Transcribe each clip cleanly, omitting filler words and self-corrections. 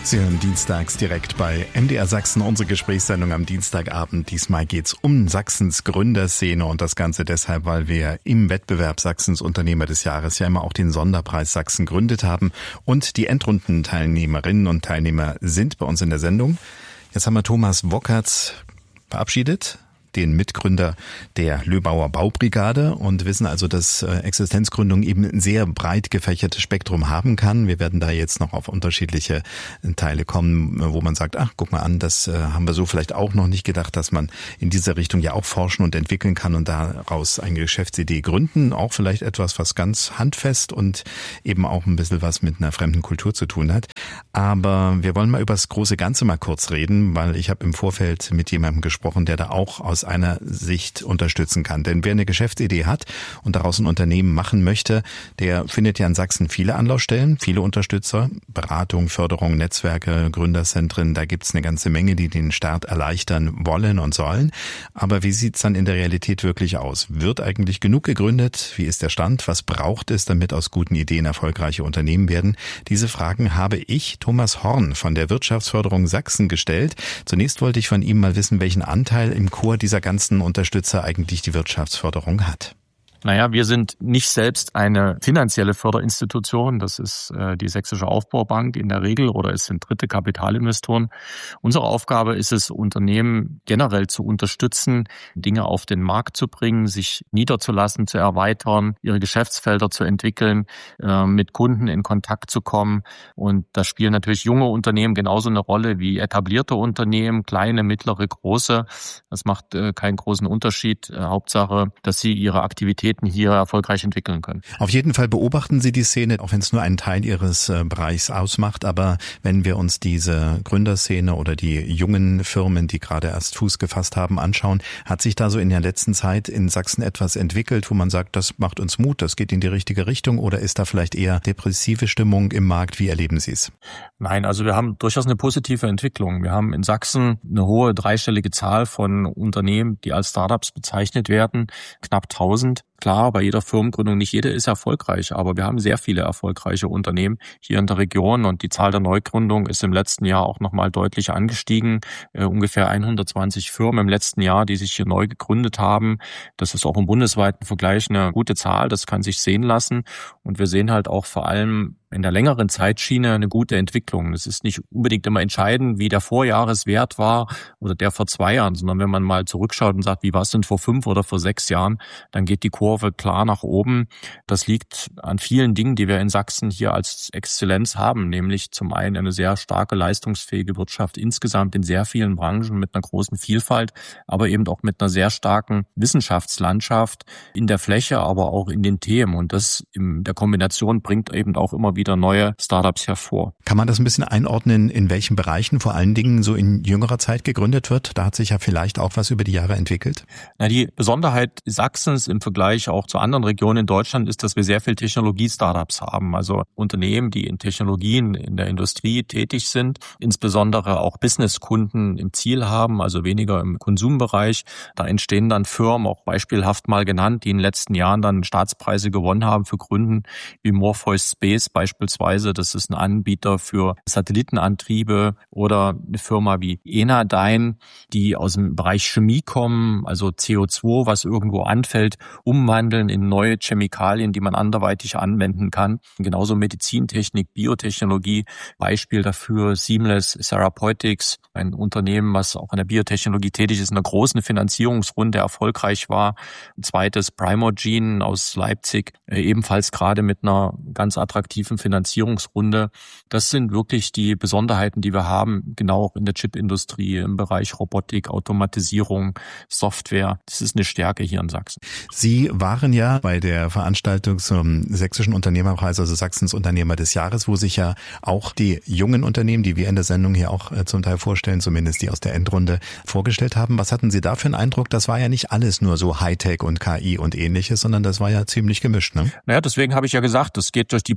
Sie hören dienstags direkt bei MDR Sachsen unsere Gesprächssendung am Dienstagabend. Diesmal geht's um Sachsens Gründerszene und das Ganze deshalb, weil wir im Wettbewerb Sachsens Unternehmer des Jahres ja immer auch den Sonderpreis Sachsen gegründet haben. Und die Endrundenteilnehmerinnen und Teilnehmer sind bei uns in der Sendung. Jetzt haben wir Thomas Wockertz verabschiedet, den Mitgründer der Löbauer Baubrigade, und wissen also, dass Existenzgründung eben ein sehr breit gefächertes Spektrum haben kann. Wir werden da jetzt noch auf unterschiedliche Teile kommen, wo man sagt, ach, guck mal an, das haben wir so vielleicht auch noch nicht gedacht, dass man in diese Richtung ja auch forschen und entwickeln kann und daraus eine Geschäftsidee gründen. Auch vielleicht etwas, was ganz handfest und eben auch ein bisschen was mit einer fremden Kultur zu tun hat. Aber wir wollen mal über das große Ganze mal kurz reden, weil ich habe im Vorfeld mit jemandem gesprochen, der da auch aus einer Sicht unterstützen kann. Denn wer eine Geschäftsidee hat und daraus ein Unternehmen machen möchte, der findet ja in Sachsen viele Anlaufstellen, viele Unterstützer, Beratung, Förderung, Netzwerke, Gründerzentren. Da gibt's eine ganze Menge, die den Start erleichtern wollen und sollen. Aber wie sieht's dann in der Realität wirklich aus? Wird eigentlich genug gegründet? Wie ist der Stand? Was braucht es, damit aus guten Ideen erfolgreiche Unternehmen werden? Diese Fragen habe ich Thomas Horn von der Wirtschaftsförderung Sachsen gestellt. Zunächst wollte ich von ihm mal wissen, welchen Anteil im Chor dieser ganzen Unterstützer eigentlich die Wirtschaftsförderung hat. Naja, wir sind nicht selbst eine finanzielle Förderinstitution. Das ist die Sächsische Aufbaubank in der Regel, oder es sind dritte Kapitalinvestoren. Unsere Aufgabe ist es, Unternehmen generell zu unterstützen, Dinge auf den Markt zu bringen, sich niederzulassen, zu erweitern, ihre Geschäftsfelder zu entwickeln, mit Kunden in Kontakt zu kommen. Und da spielen natürlich junge Unternehmen genauso eine Rolle wie etablierte Unternehmen, kleine, mittlere, große. Das macht keinen großen Unterschied. Hauptsache, dass sie ihre Aktivitäten hier erfolgreich entwickeln können. Auf jeden Fall beobachten Sie die Szene, auch wenn es nur einen Teil Ihres Bereichs ausmacht. Aber wenn wir uns diese Gründerszene oder die jungen Firmen, die gerade erst Fuß gefasst haben, anschauen, hat sich da so in der letzten Zeit in Sachsen etwas entwickelt, wo man sagt, das macht uns Mut, das geht in die richtige Richtung, oder ist da vielleicht eher depressive Stimmung im Markt? Wie erleben Sie es? Nein, also wir haben durchaus eine positive Entwicklung. Wir haben in Sachsen eine hohe dreistellige Zahl von Unternehmen, die als Startups bezeichnet werden, knapp 1000. Klar, bei jeder Firmengründung, nicht jede ist erfolgreich, aber wir haben sehr viele erfolgreiche Unternehmen hier in der Region, und die Zahl der Neugründungen ist im letzten Jahr auch nochmal deutlich angestiegen. Ungefähr 120 Firmen im letzten Jahr, die sich hier neu gegründet haben. Das ist auch im bundesweiten Vergleich eine gute Zahl, das kann sich sehen lassen. Und wir sehen halt auch vor allem in der längeren Zeitschiene eine gute Entwicklung. Es ist nicht unbedingt immer entscheidend, wie der Vorjahreswert war oder der vor 2 Jahren, sondern wenn man mal zurückschaut und sagt, wie war es denn vor 5 oder vor 6 Jahren, dann geht die Kurve klar nach oben. Das liegt an vielen Dingen, die wir in Sachsen hier als Exzellenz haben, nämlich zum einen eine sehr starke, leistungsfähige Wirtschaft insgesamt in sehr vielen Branchen mit einer großen Vielfalt, aber eben auch mit einer sehr starken Wissenschaftslandschaft in der Fläche, aber auch in den Themen. Und das in der Kombination bringt eben auch immer wieder neue Startups hervor. Kann man das ein bisschen einordnen, in welchen Bereichen vor allen Dingen so in jüngerer Zeit gegründet wird? Da hat sich ja vielleicht auch was über die Jahre entwickelt. Na, die Besonderheit Sachsens im Vergleich auch zu anderen Regionen in Deutschland ist, dass wir sehr viel Technologie-Startups haben. Also Unternehmen, die in Technologien in der Industrie tätig sind, insbesondere auch Businesskunden im Ziel haben, also weniger im Konsumbereich. Da entstehen dann Firmen, auch beispielhaft mal genannt, die in den letzten Jahren dann Staatspreise gewonnen haben für Gründen wie Morpheus Space beispielsweise. Das ist ein Anbieter für Satellitenantriebe, oder eine Firma wie Enadyne, die aus dem Bereich Chemie kommen, also CO2, was irgendwo anfällt, umwandeln in neue Chemikalien, die man anderweitig anwenden kann. Genauso Medizintechnik, Biotechnologie, Beispiel dafür Seamless Therapeutics, ein Unternehmen, was auch in der Biotechnologie tätig ist, in einer großen Finanzierungsrunde erfolgreich war. Ein zweites Primogen aus Leipzig, ebenfalls gerade mit einer ganz attraktiven Finanzierungsrunde. Das sind wirklich die Besonderheiten, die wir haben, genau auch in der Chipindustrie, im Bereich Robotik, Automatisierung, Software. Das ist eine Stärke hier in Sachsen. Sie waren ja bei der Veranstaltung zum Sächsischen Unternehmerpreis, also Sachsens Unternehmer des Jahres, wo sich ja auch die jungen Unternehmen, die wir in der Sendung hier auch zum Teil vorstellen, zumindest die aus der Endrunde, vorgestellt haben. Was hatten Sie da für einen Eindruck? Das war ja nicht alles nur so Hightech und KI und ähnliches, sondern das war ja ziemlich gemischt, ne? Naja, deswegen habe ich ja gesagt, das geht durch die Breite der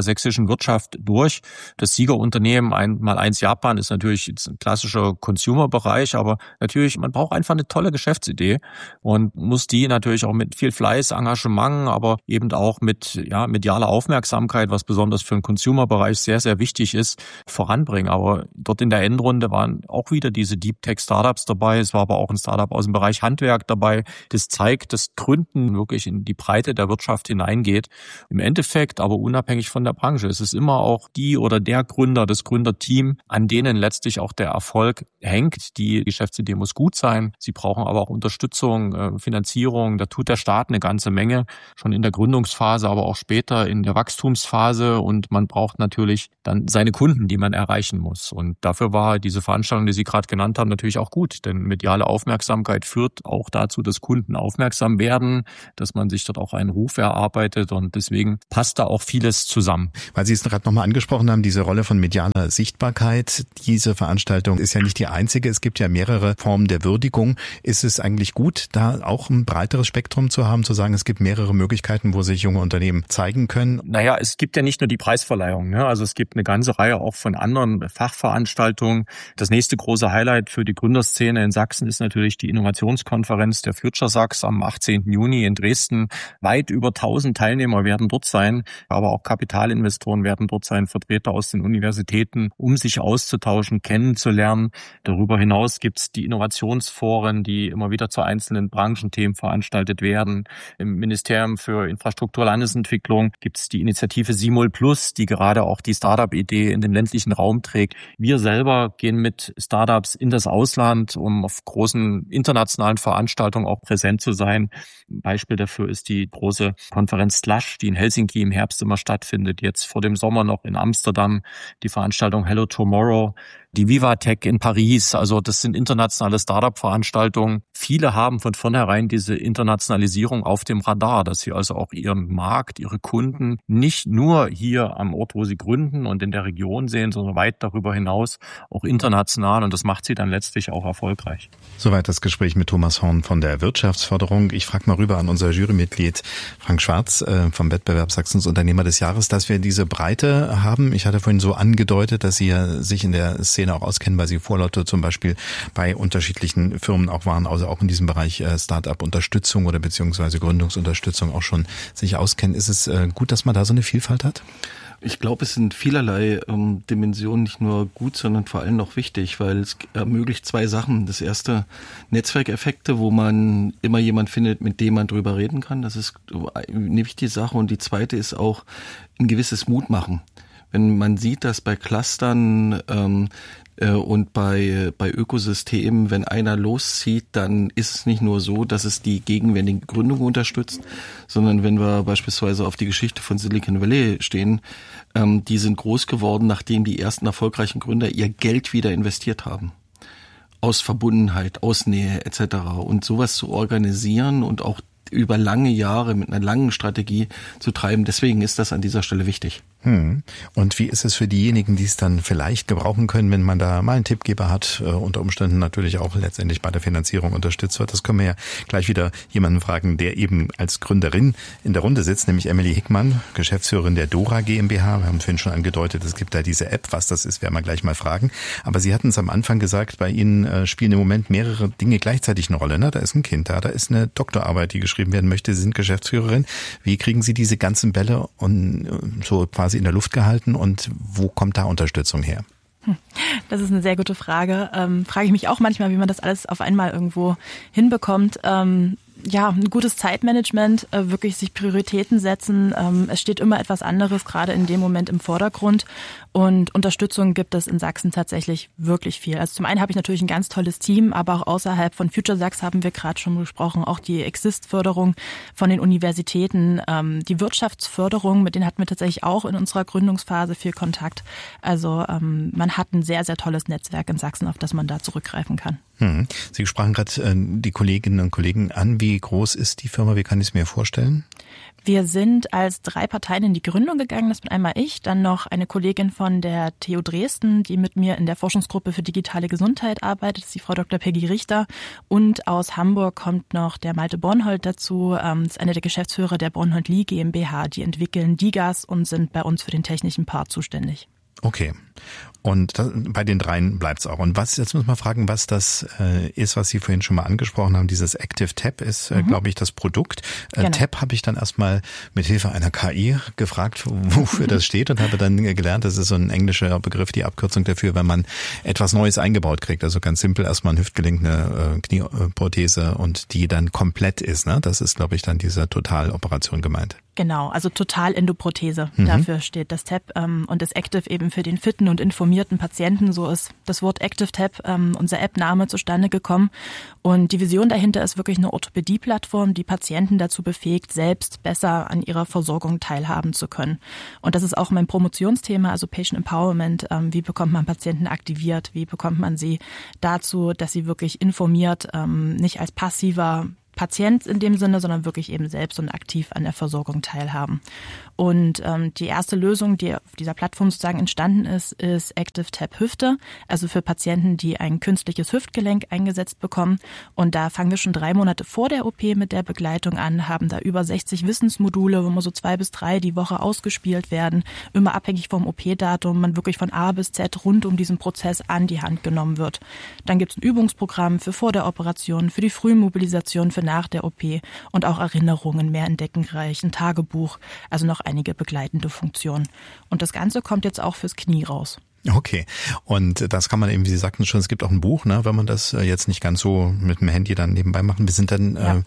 niedersächsischen Wirtschaft durch. Das Siegerunternehmen, Einmal-Eins Japan, ist natürlich jetzt ein klassischer Consumer-Bereich, aber natürlich, man braucht einfach eine tolle Geschäftsidee und muss die natürlich auch mit viel Fleiß, Engagement, aber eben auch mit medialer Aufmerksamkeit, was besonders für den Consumer-Bereich sehr, sehr wichtig ist, voranbringen. Aber dort in der Endrunde waren auch wieder diese Deep-Tech-Startups dabei. Es war aber auch ein Startup aus dem Bereich Handwerk dabei. Das zeigt, dass Gründen wirklich in die Breite der Wirtschaft hineingeht. Im Endeffekt, aber unabhängig von der Branche, es ist immer auch die oder der Gründer, das Gründerteam, an denen letztlich auch der Erfolg hängt. Die Geschäftsidee muss gut sein. Sie brauchen aber auch Unterstützung, Finanzierung. Da tut der Staat eine ganze Menge, schon in der Gründungsphase, aber auch später in der Wachstumsphase. Und man braucht natürlich dann seine Kunden, die man erreichen muss. Und dafür war diese Veranstaltung, die Sie gerade genannt haben, natürlich auch gut. Denn mediale Aufmerksamkeit führt auch dazu, dass Kunden aufmerksam werden, dass man sich dort auch einen Ruf erarbeitet. Und deswegen passt da auch vieles zusammen. Weil Sie es gerade nochmal angesprochen haben, diese Rolle von medialer Sichtbarkeit. Diese Veranstaltung ist ja nicht die einzige. Es gibt ja mehrere Formen der Würdigung. Ist es eigentlich gut, da auch ein breiteres Spektrum zu haben, zu sagen, es gibt mehrere Möglichkeiten, wo sich junge Unternehmen zeigen können? Naja, es gibt ja nicht nur die Preisverleihung, ne? Also es gibt eine ganze Reihe auch von anderen Fachveranstaltungen. Das nächste große Highlight für die Gründerszene in Sachsen ist natürlich die Innovationskonferenz der Future Sachs am 18. Juni in Dresden. Weit über 1000 Teilnehmer werden dort sein, aber auch Kapitalinvestoren werden dort sein, Vertreter aus den Universitäten, um sich auszutauschen, kennenzulernen. Darüber hinaus gibt es die Innovationsforen, die immer wieder zu einzelnen Branchenthemen veranstaltet werden. Im Ministerium für Infrastruktur, Landesentwicklung gibt es die Initiative Simul Plus, die gerade auch die Startup-Idee in den ländlichen Raum trägt. Wir selber gehen mit Startups in das Ausland, um auf großen internationalen Veranstaltungen auch präsent zu sein. Ein Beispiel dafür ist die große Konferenz Slush, die in Helsinki im Herbst immer stattfindet. Jetzt vor dem Sommer noch in Amsterdam die Veranstaltung Hello Tomorrow, die Vivatech in Paris. Also das sind internationale Startup-Veranstaltungen. Viele haben von vornherein diese Internationalisierung auf dem Radar, dass sie also auch ihren Markt, ihre Kunden nicht nur hier am Ort, wo sie gründen und in der Region sehen, sondern weit darüber hinaus auch international. Und das macht sie dann letztlich auch erfolgreich. Soweit das Gespräch mit Thomas Horn von der Wirtschaftsförderung. Ich frage mal rüber an unser Jurymitglied Frank Schwarz vom Wettbewerb Sachsens Unternehmer des Jahres, dass wir diese Breite haben. Ich hatte vorhin so angedeutet, dass Sie ja sich in der Szene auch auskennen, weil Sie Vorleute zum Beispiel bei unterschiedlichen Firmen auch waren, also auch in diesem Bereich Start-up-Unterstützung oder beziehungsweise Gründungsunterstützung auch schon sich auskennen. Ist es gut, dass man da so eine Vielfalt hat? Ich glaube, es sind vielerlei Dimensionen nicht nur gut, sondern vor allem noch wichtig, weil es ermöglicht zwei Sachen. Das erste, Netzwerkeffekte, wo man immer jemand findet, mit dem man drüber reden kann. Das ist eine wichtige Sache. Und die zweite ist auch ein gewisses Mutmachen. Wenn man sieht, dass bei Clustern und bei Ökosystemen, wenn einer loszieht, dann ist es nicht nur so, dass es die gegenwärtige Gründung unterstützt, sondern wenn wir beispielsweise auf die Geschichte von Silicon Valley stehen, die sind groß geworden, nachdem die ersten erfolgreichen Gründer ihr Geld wieder investiert haben. Aus Verbundenheit, aus Nähe etc. Und sowas zu organisieren und auch über lange Jahre mit einer langen Strategie zu treiben, deswegen ist das an dieser Stelle wichtig. Und wie ist es für diejenigen, die es dann vielleicht gebrauchen können, wenn man da mal einen Tippgeber hat, unter Umständen natürlich auch letztendlich bei der Finanzierung unterstützt wird? Das können wir ja gleich wieder jemanden fragen, der eben als Gründerin in der Runde sitzt, nämlich Emily Hickmann, Geschäftsführerin der Dora GmbH. Wir haben vorhin schon angedeutet, es gibt da diese App. Was das ist, werden wir gleich mal fragen. Aber Sie hatten es am Anfang gesagt, bei Ihnen spielen im Moment mehrere Dinge gleichzeitig eine Rolle. Ne? Da ist ein Kind da ist eine Doktorarbeit, die geschrieben werden möchte. Sie sind Geschäftsführerin. Wie kriegen Sie diese ganzen Bälle und so quasi in der Luft gehalten und wo kommt da Unterstützung her? Das ist eine sehr gute Frage. Frage ich mich auch manchmal, wie man das alles auf einmal irgendwo hinbekommt. Ja, ein gutes Zeitmanagement, wirklich sich Prioritäten setzen. Es steht immer etwas anderes, gerade in dem Moment im Vordergrund. Und Unterstützung gibt es in Sachsen tatsächlich wirklich viel. Also zum einen habe ich natürlich ein ganz tolles Team, aber auch außerhalb von Future Sachs haben wir gerade schon besprochen, auch die Exist-Förderung von den Universitäten, die Wirtschaftsförderung, mit denen hatten wir tatsächlich auch in unserer Gründungsphase viel Kontakt. Also man hat ein sehr, sehr tolles Netzwerk in Sachsen, auf das man da zurückgreifen kann. Sie sprachen gerade die Kolleginnen und Kollegen an. Wie groß ist die Firma? Wie kann ich es mir vorstellen? Wir sind als 3 Parteien in die Gründung gegangen. Das bin einmal ich, dann noch eine Kollegin von der TU Dresden, die mit mir in der Forschungsgruppe für digitale Gesundheit arbeitet. Das ist die Frau Dr. Peggy Richter. Und aus Hamburg kommt noch der Malte Bornhold dazu. Das ist einer der Geschäftsführer der Bornhold Lee GmbH. Die entwickeln DIGAS und sind bei uns für den technischen Part zuständig. Okay. Und bei den 3 bleibt's auch. Und jetzt muss man fragen, was das ist, was Sie vorhin schon mal angesprochen haben. Dieses Active Tab ist, glaube ich, das Produkt. Genau. Tab habe ich dann erstmal mit Hilfe einer KI gefragt, wofür das steht, und habe dann gelernt, das ist so ein englischer Begriff, die Abkürzung dafür, wenn man etwas Neues eingebaut kriegt. Also ganz simpel erstmal ein Hüftgelenk, eine Knieprothese und die dann komplett ist. Ne? Das ist, glaube ich, dann diese Totaloperation gemeint. Genau, also Totalendoprothese. Dafür steht das Tab und das Active eben für den fitten und informierten Patienten. So ist das Wort Active Tab, unser App-Name, zustande gekommen. Und die Vision dahinter ist wirklich eine Orthopädie-Plattform, die Patienten dazu befähigt, selbst besser an ihrer Versorgung teilhaben zu können. Und das ist auch mein Promotionsthema, also Patient Empowerment. Wie bekommt man Patienten aktiviert? Wie bekommt man sie dazu, dass sie wirklich informiert, nicht als passiver Patient in dem Sinne, sondern wirklich eben selbst und aktiv an der Versorgung teilhaben. Und die erste Lösung, die auf dieser Plattform sozusagen entstanden ist Active Tab Hüfte, also für Patienten, die ein künstliches Hüftgelenk eingesetzt bekommen. Und da fangen wir schon 3 Monate vor der OP mit der Begleitung an, haben da über 60 Wissensmodule, wo immer so 2 bis 3 die Woche ausgespielt werden, immer abhängig vom OP-Datum, man wirklich von A bis Z rund um diesen Prozess an die Hand genommen wird. Dann gibt es ein Übungsprogramm für vor der Operation, für die Frühmobilisation, für nach der OP und auch Erinnerungen mehr entdeckenreich, ein Tagebuch, also noch einige begleitende Funktionen. Und das Ganze kommt jetzt auch fürs Knie raus. Okay. Und das kann man eben, wie Sie sagten schon, es gibt auch ein Buch, ne, wenn man das jetzt nicht ganz so mit dem Handy dann nebenbei machen. Wir sind dann,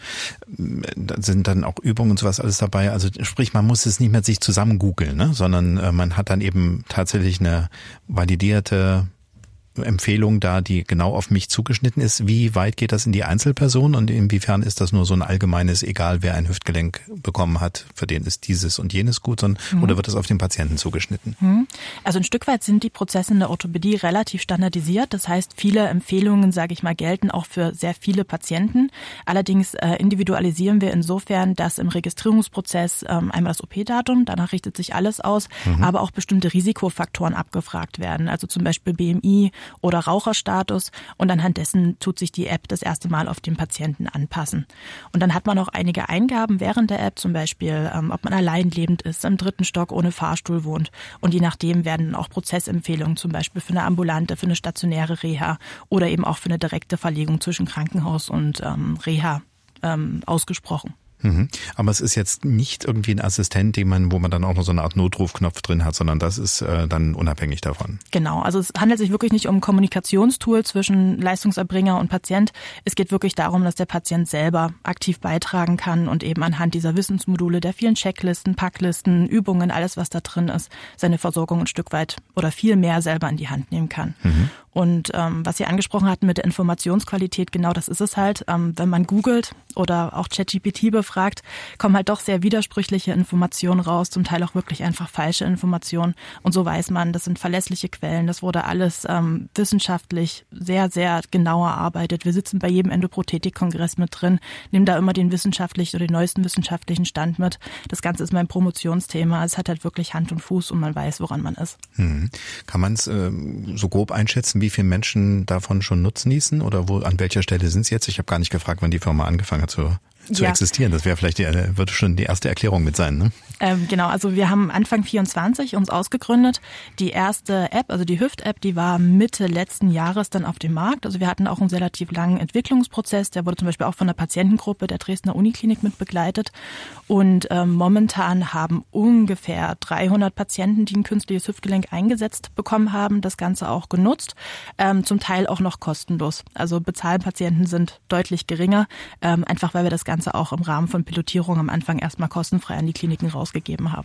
sind dann auch Übungen und sowas alles dabei. Also sprich, man muss es nicht mehr sich zusammen googeln, ne, sondern man hat dann eben tatsächlich eine validierte Empfehlung da, die genau auf mich zugeschnitten ist. Wie weit geht das in die Einzelperson und inwiefern ist das nur so ein allgemeines, egal wer ein Hüftgelenk bekommen hat, für den ist dieses und jenes gut, oder wird das auf den Patienten zugeschnitten? Also ein Stück weit sind die Prozesse in der Orthopädie relativ standardisiert. Das heißt, viele Empfehlungen, sage ich mal, gelten auch für sehr viele Patienten. Allerdings individualisieren wir insofern, dass im Registrierungsprozess einmal das OP-Datum, danach richtet sich alles aus, aber auch bestimmte Risikofaktoren abgefragt werden. Also zum Beispiel BMI oder Raucherstatus, und anhand dessen tut sich die App das erste Mal auf den Patienten anpassen. Und dann hat man auch einige Eingaben während der App, zum Beispiel, ob man allein lebend ist, im 3. Stock ohne Fahrstuhl wohnt. Und je nachdem werden auch Prozessempfehlungen, zum Beispiel für eine ambulante, für eine stationäre Reha oder eben auch für eine direkte Verlegung zwischen Krankenhaus und Reha ausgesprochen. Aber es ist jetzt nicht irgendwie ein Assistent, wo man dann auch noch so eine Art Notrufknopf drin hat, sondern das ist dann unabhängig davon. Genau, also es handelt sich wirklich nicht um ein Kommunikationstool zwischen Leistungserbringer und Patient. Es geht wirklich darum, dass der Patient selber aktiv beitragen kann und eben anhand dieser Wissensmodule, der vielen Checklisten, Packlisten, Übungen, alles was da drin ist, seine Versorgung ein Stück weit oder viel mehr selber in die Hand nehmen kann. Und was Sie angesprochen hatten mit der Informationsqualität, genau das ist es halt. Wenn man googelt oder auch ChatGPT befragt, kommen halt doch sehr widersprüchliche Informationen raus, zum Teil auch wirklich einfach falsche Informationen. Und so weiß man, das sind verlässliche Quellen, das wurde alles wissenschaftlich sehr, sehr genau erarbeitet. Wir sitzen bei jedem Endoprothetik-Kongress mit drin, nehmen da immer den wissenschaftlichen oder den neuesten wissenschaftlichen Stand mit. Das Ganze ist mein Promotionsthema. Es hat halt wirklich Hand und Fuß und man weiß, woran man ist. Kann man es so grob einschätzen, wie viele Menschen davon schon Nutzen ließen oder an welcher Stelle sind es jetzt? Ich habe gar nicht gefragt, wann die Firma angefangen hat zu existieren. Das wäre vielleicht würde schon die erste Erklärung mit sein, ne? Genau, also wir haben Anfang 24 uns ausgegründet. Die erste App, also die Hüft-App, die war Mitte letzten Jahres dann auf dem Markt. Also wir hatten auch einen relativ langen Entwicklungsprozess. Der wurde zum Beispiel auch von der Patientengruppe der Dresdner Uniklinik mit begleitet. Und momentan haben ungefähr 300 Patienten, die ein künstliches Hüftgelenk eingesetzt bekommen haben, das Ganze auch genutzt. Zum Teil auch noch kostenlos. Also Bezahlpatienten sind deutlich geringer, einfach weil wir das Ganze auch im Rahmen von Pilotierung am Anfang erstmal kostenfrei an die Kliniken rausgegeben haben.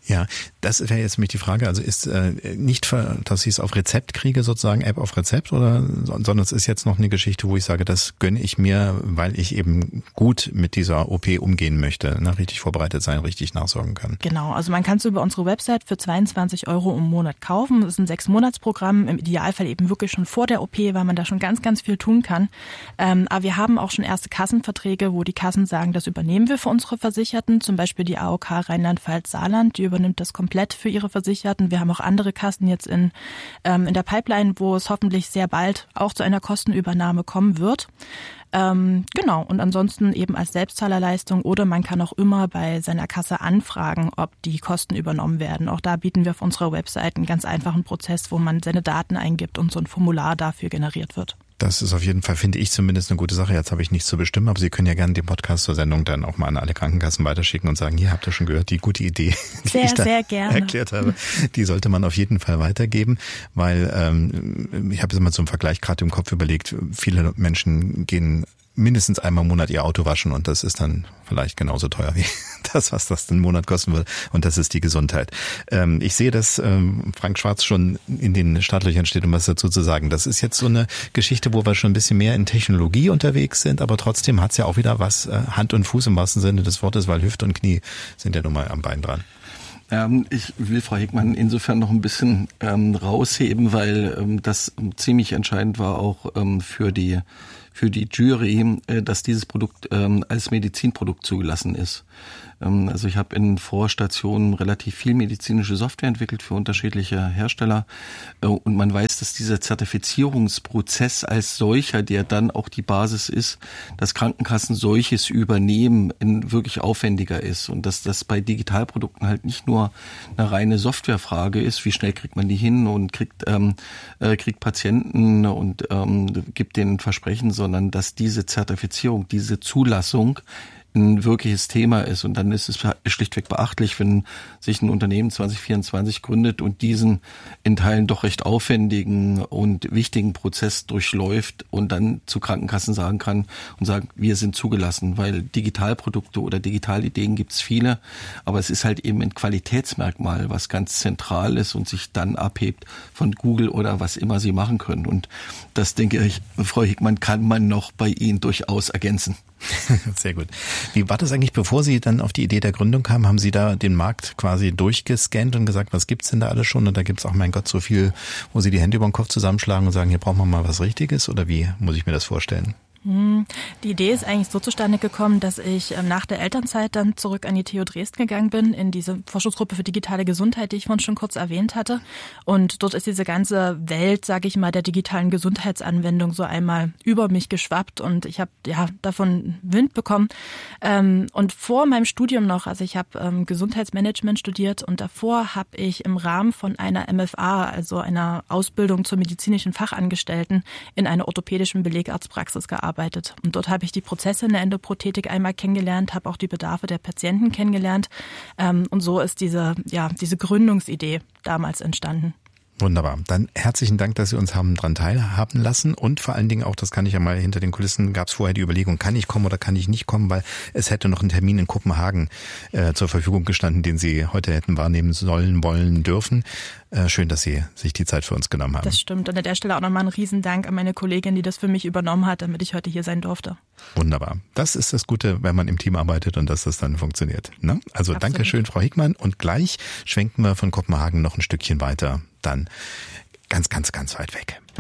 Ja, das wäre jetzt mich die Frage. Also ist nicht, dass ich es auf Rezept kriege, sozusagen App auf Rezept, oder sondern es ist jetzt noch eine Geschichte, wo ich sage, das gönne ich mir, weil ich eben gut mit dieser OP umgehen möchte, ne? Richtig vorbereitet sein, richtig nachsorgen kann. Genau, also man kann es über unsere Website für 22 € im Monat kaufen. Das ist ein 6-Monats-Programm, im Idealfall eben wirklich schon vor der OP, weil man da schon ganz, ganz viel tun kann. Aber wir haben auch schon erste Kassenverträge, wo die Kassen sagen, das übernehmen wir für unsere Versicherten, zum Beispiel die AOK Rheinland-Pfalz-Saarland, die übernimmt das komplett für ihre Versicherten. Wir haben auch andere Kassen jetzt in der Pipeline, wo es hoffentlich sehr bald auch zu einer Kostenübernahme kommen wird. Genau, und ansonsten eben als Selbstzahlerleistung, oder man kann auch immer bei seiner Kasse anfragen, ob die Kosten übernommen werden. Auch da bieten wir auf unserer Website einen ganz einfachen Prozess, wo man seine Daten eingibt und so ein Formular dafür generiert wird. Das ist auf jeden Fall, finde ich zumindest, eine gute Sache. Jetzt habe ich nichts zu bestimmen, aber Sie können ja gerne den Podcast zur Sendung dann auch mal an alle Krankenkassen weiterschicken und sagen, hier habt ihr schon gehört, die gute Idee, die ich da erklärt habe, die sollte man auf jeden Fall weitergeben, weil ich habe jetzt mal zum Vergleich gerade im Kopf überlegt, viele Menschen gehen mindestens einmal im Monat ihr Auto waschen und das ist dann vielleicht genauso teuer wie das, was das den Monat kosten würde, und das ist die Gesundheit. Ich sehe, dass Frank Schwarz schon in den Startlöchern steht, um was dazu zu sagen. Das ist jetzt so eine Geschichte, wo wir schon ein bisschen mehr in Technologie unterwegs sind, aber trotzdem hat es ja auch wieder was Hand und Fuß im wahrsten Sinne des Wortes, weil Hüfte und Knie sind ja nun mal am Bein dran. Ich will Frau Heckmann insofern noch ein bisschen rausheben, weil das ziemlich entscheidend war auch für die Jury, dass dieses Produkt als Medizinprodukt zugelassen ist. Also ich habe in Vorstationen relativ viel medizinische Software entwickelt für unterschiedliche Hersteller und man weiß, dass dieser Zertifizierungsprozess als solcher, der dann auch die Basis ist, dass Krankenkassen solches übernehmen, wirklich aufwendiger ist und dass das bei Digitalprodukten halt nicht nur eine reine Softwarefrage ist, wie schnell kriegt man die hin und kriegt Patienten und gibt denen Versprechen, sondern dass diese Zertifizierung, diese Zulassung ein wirkliches Thema ist. Und dann ist es schlichtweg beachtlich, wenn sich ein Unternehmen 2024 gründet und diesen in Teilen doch recht aufwendigen und wichtigen Prozess durchläuft und dann zu Krankenkassen sagen kann und sagt, wir sind zugelassen, weil Digitalprodukte oder Digitalideen gibt es viele, aber es ist halt eben ein Qualitätsmerkmal, was ganz zentral ist und sich dann abhebt von Google oder was immer sie machen können. Und das, denke ich, Frau Hickmann, kann man noch bei Ihnen durchaus ergänzen. Sehr gut. Wie war das eigentlich, bevor Sie dann auf die Idee der Gründung kamen? Haben Sie da den Markt quasi durchgescannt und gesagt, was gibt's denn da alles schon? Und da gibt's auch, mein Gott, so viel, wo Sie die Hände über den Kopf zusammenschlagen und sagen, hier brauchen wir mal was Richtiges? Oder wie muss ich mir das vorstellen? Die Idee ist eigentlich so zustande gekommen, dass ich nach der Elternzeit dann zurück an die TU Dresden gegangen bin, in diese Forschungsgruppe für digitale Gesundheit, die ich vorhin schon kurz erwähnt hatte. Und dort ist diese ganze Welt, sage ich mal, der digitalen Gesundheitsanwendung so einmal über mich geschwappt und ich habe davon Wind bekommen. Und vor meinem Studium noch, also ich habe Gesundheitsmanagement studiert und davor habe ich im Rahmen von einer MFA, also einer Ausbildung zur medizinischen Fachangestellten, in einer orthopädischen Belegarztpraxis gearbeitet. Und dort habe ich die Prozesse in der Endoprothetik einmal kennengelernt, habe auch die Bedarfe der Patienten kennengelernt. Und so ist diese Gründungsidee damals entstanden. Wunderbar. Dann herzlichen Dank, dass Sie uns haben dran teilhaben lassen und vor allen Dingen auch, das kann ich ja mal hinter den Kulissen, gab es vorher die Überlegung, kann ich kommen oder kann ich nicht kommen, weil es hätte noch ein Termin in Kopenhagen zur Verfügung gestanden, den Sie heute hätten wahrnehmen sollen, wollen, dürfen. Schön, dass Sie sich die Zeit für uns genommen haben. Das stimmt. Und an der Stelle auch nochmal einen Riesendank an meine Kollegin, die das für mich übernommen hat, damit ich heute hier sein durfte. Wunderbar. Das ist das Gute, wenn man im Team arbeitet und dass das dann funktioniert. Ne? Also absolut. Dankeschön, Frau Hickmann. Und gleich schwenken wir von Kopenhagen noch ein Stückchen weiter. Dann ganz, ganz, ganz weit weg.